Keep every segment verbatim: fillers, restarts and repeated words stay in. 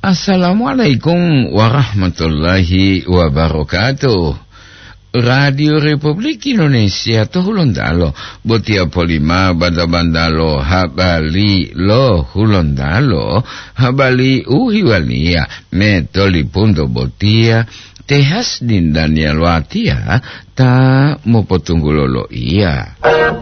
Assalamualaikum warahmatullahi wabarakatuh. Radio Republik Indonesia to Hulondalo, botia polima banda-bandalo, habali lo Hulondalo, habali uhiwalia, metoli punto botia, tehas din Daniel Watia, ta mopotunggu lolo iya.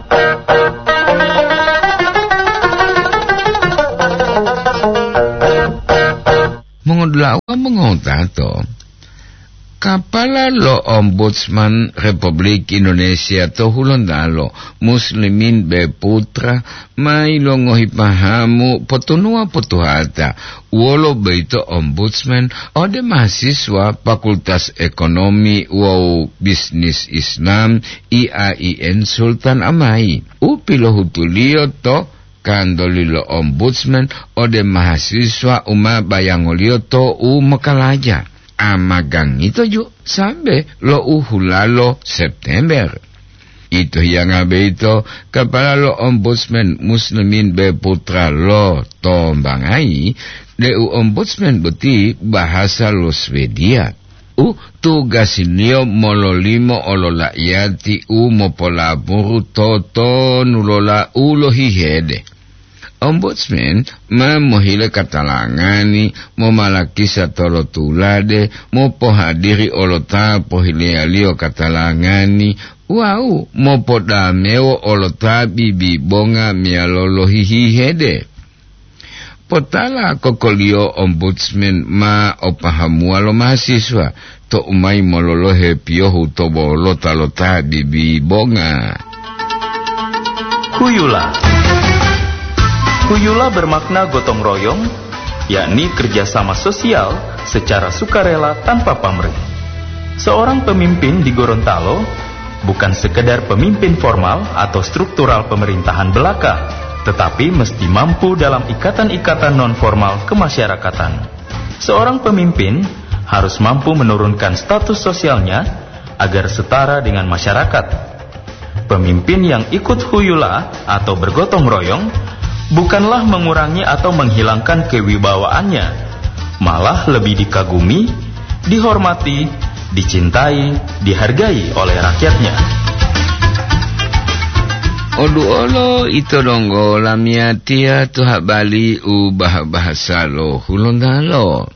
Mengodlawa mengotato. Kapala lo Ombudsman Republik Indonesia to Hulondalo, Muslimin be putra, mai lo ngohipahamu potunua potuhata, wolo beito Ombudsman, ode mahasiswa Fakultas Ekonomi wow Bisnis Islam I A I N Sultan Amai, upilo hutulio to, kandolilo Ombudsman, ode mahasiswa uma bayangolio to u Mekalaja. Amagang itu ju sampai lo uhulalo September. Itu yang abe itu kepala lo Ombudsman Muslimin be putra lo tombangai de u Ombudsman beti bahasa lo Swedia. U tugasinio mololimo olola yati u mopolaburu toto nulola ulo hihede. Ombudsman memohile katalangani momalaki satolo tulade mopo hadiri olota pohile alio katalangani wau mopo dameo olota bibi bonga mialolo hihihede. Potala kokolio Ombudsman ma opahamua lo mahasiswa to umai mololo hepio hutobo lota lota bibi bonga. Huyula. Huyula bermakna gotong royong, yakni kerjasama sosial secara sukarela tanpa pamrih. Seorang pemimpin di Gorontalo bukan sekedar pemimpin formal atau struktural pemerintahan belaka, tetapi mesti mampu dalam ikatan-ikatan non-formal kemasyarakatan. Seorang pemimpin harus mampu menurunkan status sosialnya agar setara dengan masyarakat. Pemimpin yang ikut huyula atau bergotong royong bukanlah mengurangi atau menghilangkan kewibawaannya, malah lebih dikagumi, dihormati, dicintai, dihargai oleh rakyatnya. Odu olo ito donggo lamiatia tuha bali ubah bahasa lo Hulondalo.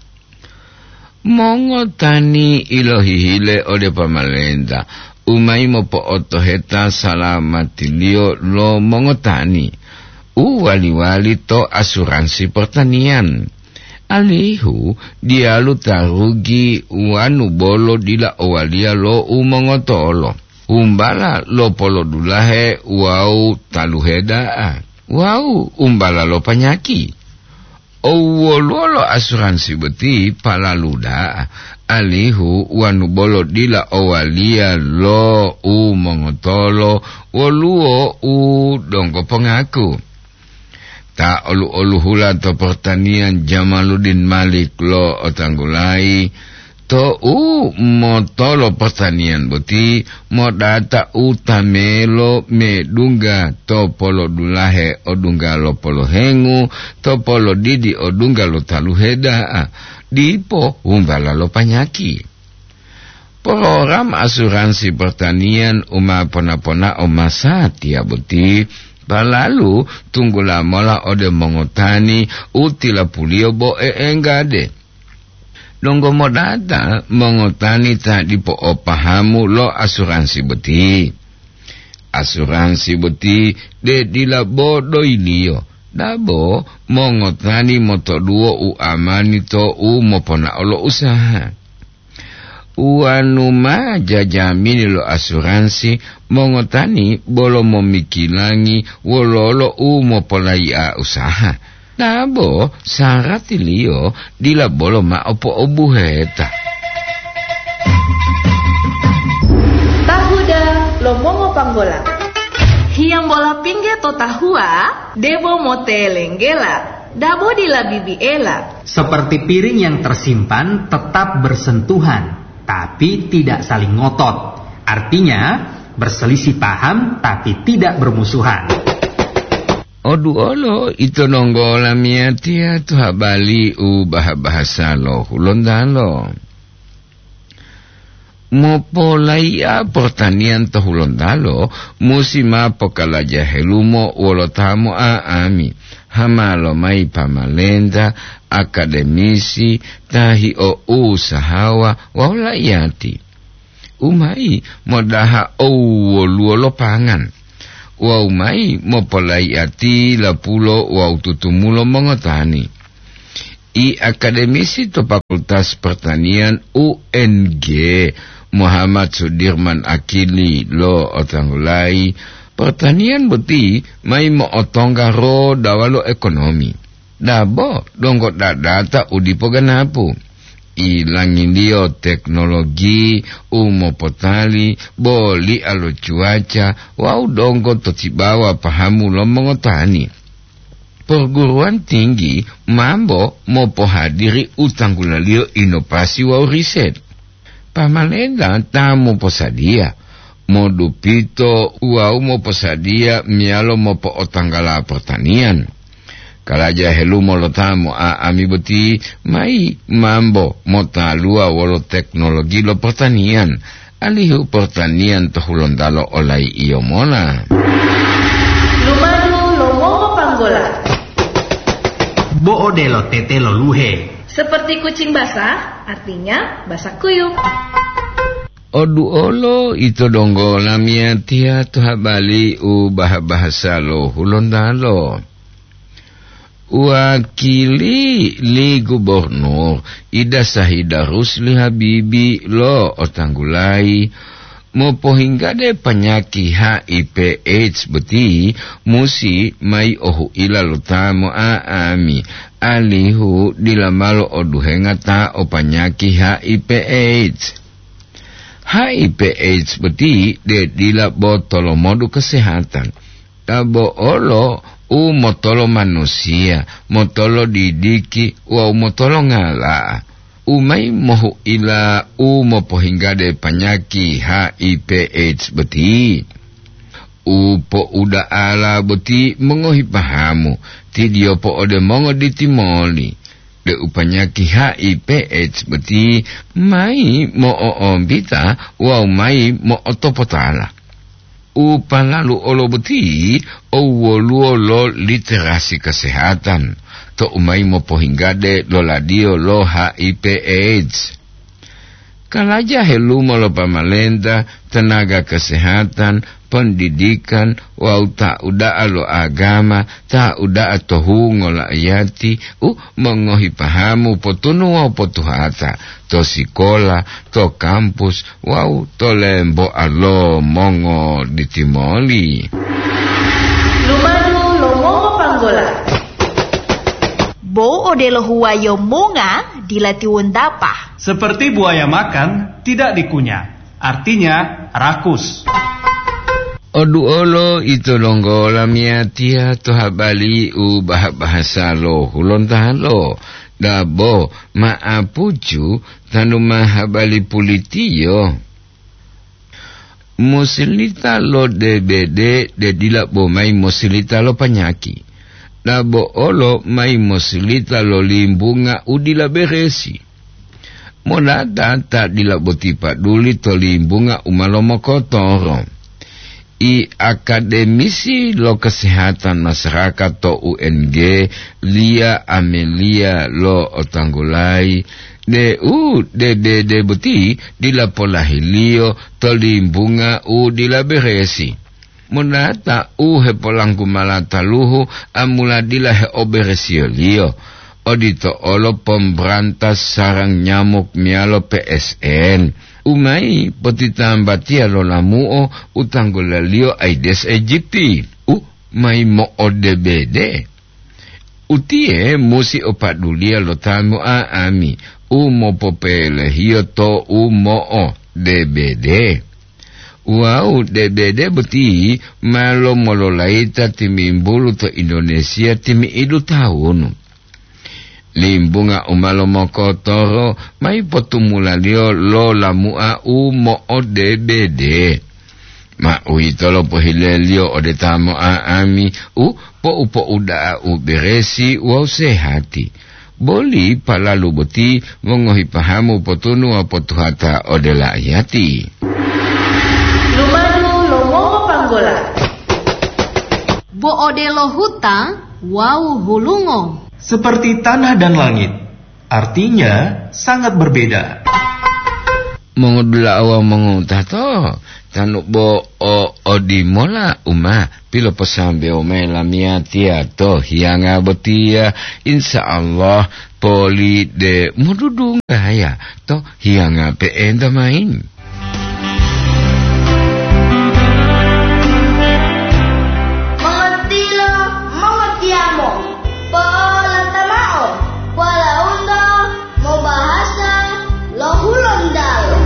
Mongo tani ilohihile ode pamalenda, umai mopo otoheta salamatilio lo mongo tani. U wali-wali to asuransi pertanian. Alihu dia lu tarugi uanu bolo dila owalia lo umongotolo. Umbala lo polo dulahe wau taluheda. Wau umbala lo panyaki. Owololo asuransi beti palaluda. Alihu uanu bolo dila owalia lo umongotolo woluo u dongko pengaku. Ta olu-olu hula to pertanian Jamaluddin Malik lo otanggulai to u motolo pertanian boti modata utamelo medunga to polo dulahe odunga lo polo hengu to polo didi odunga lo taluheda dipo umbala lo panyaki. Program asuransi pertanian uma pona-pona omasati boti balalu tunggula mola ode mongotani utila pulio bo e engade. Donggo modata mongotani tak dipo opahamu lo asuransi beti. Asuransi beti de dila bodo ilio. Dabo mongotani moto duo u amani to u mopona olo usaha. Uanuma jajamini lo asuransi mongotani bolo momikilangi wololo umo polai a usaha. Nabo sarati liyo dila bolo ma opo obuheta. Tahuda lo mongo panggola. Hiang bola pingge to tahua debo mote lenggela. Dabo dila bibi ela. Seperti piring yang tersimpan tetap bersentuhan, tapi tidak saling ngotot. Artinya berselisih paham tapi tidak bermusuhan. Odu olo ito nonggola miatia tu habali u bahasa lo hulondalo. Mopo laia pertanian to hulondalo musima pokalaja helumo wolotamo aami. Hamalo mai pamalenda akademisi tahi o usahawa waulayati. Umai modaha o luolo pangan. Wa umai mopolai ati la pulo wa tutumulo mengotani. I akademisi to Fakultas Pertanian U N G Muhammad Sudirman Akili lo otanggulai pertanian beti mai mo otonggaro dawalo ekonomi. Dabo dongkot data udipo ganapu. Ilangin dio teknologi umo potali boli alo cuaca wau dongko totibawa pahamu lo mengotani. Perguruan tinggi mambo mopo hadiri utanggulalio inovasi wau riset. Pamalenda tamu posadia modu pito wau mopo sadia mialo mopo otanggala pertanian. Kalaja helu molotamo a ami beti mai mambo motalua wolo teknologi lo pertanian alihu pertanian to hulondalo olai iyo mona. Lumadu lomongo panggola. Bo odelo tete lo luhe. Seperti kucing basah, artinya basah kuyup. Odu olo ito donggo lamiatia to habali u bahasa lo hulondalo. Wakili li gubernur Ida Sahida Rusli Habibi lo otanggulai mopo hingga de penyaki H I V AIDS beti musi mai ohu ila lutamo aami alihu dilamalo oduhengata o penyaki H I V AIDS. H I V AIDS beti de dila botolo modu kesehatan tabo olo u motolo manusia, motolo didiki, wa motolo ngala. Umai mohu ila u mopo hingga de panyaki H I V AIDS beti. Upo uda ala beti mengohi pahamu, tidio po ode mongo ditimoli. De upanyaki H I V AIDS beti, mai mo ombita, wa mai mo otopotala. Upalalu olo beti o wolu lo literasi kesehatan to umai mo pohingade lo ladio lo H I V AIDS. Kalaja helu lo pamalenda tenaga kesehatan pendidikan wau tak uda alo agama tak uda atohu ngola ayati u mengohi pahamu potunu wau potuhata to sikola to kampus wau to lembo alo mongo ditimoli. Lumadu lomongo panggola. Bo odelo huwayo monga dilatiwon dapa. Seperti buaya makan, tidak dikunyah. Artinya, rakus. Odu olo ito longgo lamiatia to habali u bahasa lo hulontahan lo. Dabo maapuju tanu mahabali pulitiyo. Musilita lo D B D de dilak bo mai musilita lo panyaki. Dabo olo mai musilita lo limbunga udila beresi. Monada tak dilaboti paduli to limbunga umalomo kotoro. I akademisi lo kesehatan masyarakat to U N G Lia Amelia lo otanggulai de u de de de beti dilapolahilio to limbunga u dilaberesi. Monata u hepolangku malataluhu amula dilahe oberesio lio. Odito olo pemberantas sarang nyamuk mialo P S N. Umai petitambatia lo lamuo utanggulalio Aedes aegypti. U mai mo O D B D. Utie musi opadulia lo tamu aami. U mo popele hio to u mo o D B D. Wow, D B D beti malo mololaita timimbulu to Indonesia timi idu tahun. Limbunga umalomo kotoro mai potumulalio lo lamua u mo o D B D. Ma ui tolo po hilelio o de tamo aami u po upo uda u beresi u sehati. Boli palalu boti mongohi pahamu potunu apo tuhata o de la ayati. Lumanu lomongo panggola. Bo odelo hutang wau hulungo. Seperti tanah dan langit. Artinya sangat berbeda. Mongodula awang mongotato. Tanuk bo o odimola uma pilo posambe o mela miatia to hianga botia insya Allah poli de mududung kaya to hianga pe enda main. Mengertilo mengertiamo polatamao wala undo mau bahasa lohulondalo.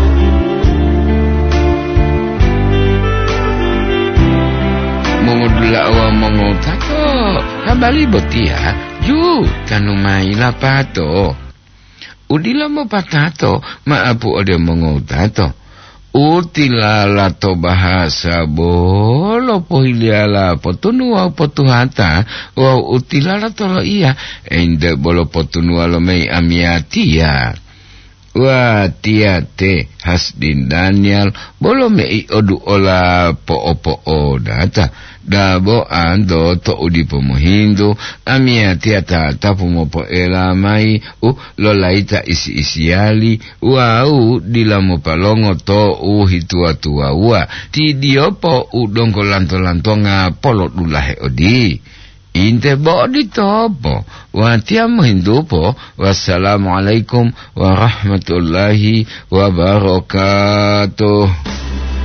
Mongodula awang mongotato habali botia ju tanumai lapato udila mo patato maapu ode mongotato utila lato bahasa bolo pohiliala potunua potuhata wa utila lato lo iya ende bolo potunua lo mei amiatia. Wah tia te Hasdin Daniel bolo mei odu ola po opo o data dabo ando to udi pomohindo amia tia ta tapu mopo ela mai u lolaita isi isiali wau dilamo palongo to u hitua tua ua ti diopo u dongko lanto lantonga polo dulahe odi. Inte bodi topo wa tiam hindupo wassalamualaikum warahmatullahi wabarakatuh.